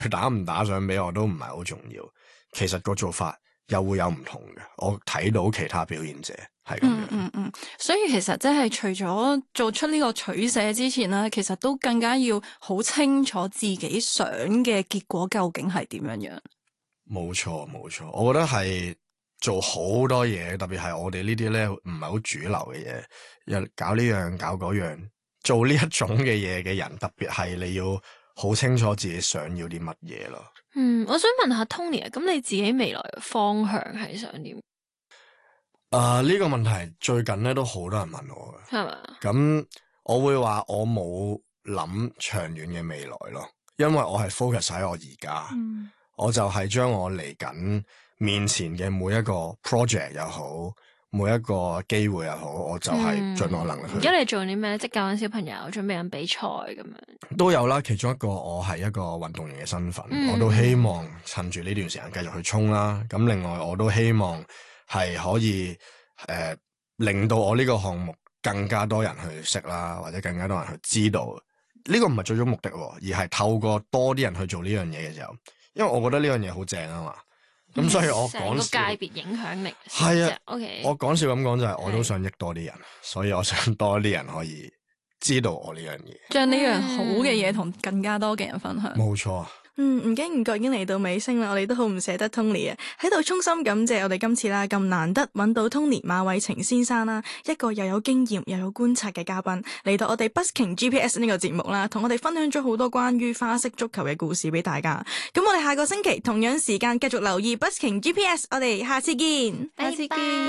佢打唔打賞俾我都唔係好重要。其實個做法又會有唔同嘅，我睇到其他表演者係咁樣。 所以其實即係除咗做出呢個取捨之前咧，其實都更加要好清楚自己想嘅結果究竟係點樣樣。冇錯，我覺得係做好多嘢，特別係我哋呢啲咧唔係好主流嘅嘢，又搞呢樣搞嗰樣，做呢一種嘅嘢嘅人，特別係你要好清楚自己想要啲乜嘢咯。 我想問下 Tony 啊，咁你自己未來嘅方向係想點？ 呢個問題最近咧都好多人問我嘅， 係嘛？ 咁我會話我冇諗長遠嘅未來咯，因為我係 focus 喺我而家。我就係將我嚟緊面前嘅每一個 project 又好，每一個機會又好，我就係盡我能力去。 而家你做啲咩？即係教緊小朋友，準備緊比賽咁樣。 都有啦，其中一個我係一個運動員嘅身份，我都希望趁住呢段時間繼續去衝啦。咁另外我都希望係可以令到我呢個項目更加多人去識啦，或者更加多人去知道。呢個唔係最終目的，而係透過多啲人去做呢樣嘢嘅時候。因為我覺得呢樣嘢好正啊嘛，咁所以我講成個界別影響力係啊。 OK， 我講笑咁講就係我都想益多啲人，所以我想多啲人可以知道我呢樣嘢， 將呢樣好嘅嘢同更加多嘅人分享。 冇錯。 唔經唔覺已經嚟到尾聲啦，我哋都好唔捨得 Tony 啊，喺度衷心感謝我哋今次啦咁難得揾到 Tony 馬偉晴先生啦，一個又有經驗又有觀察嘅嘉賓嚟到我哋 Busking GPS 呢個節目啦，同我哋分享咗好多關於花式足球嘅故事俾大家。咁我哋下個星期同樣時間繼續留意 Busking GPS， 我哋下次見， 下次見。